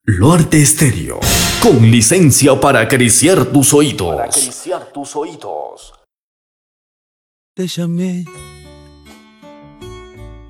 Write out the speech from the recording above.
Luarte Estéreo, con licencia para acariciar tus oídos. Te llamé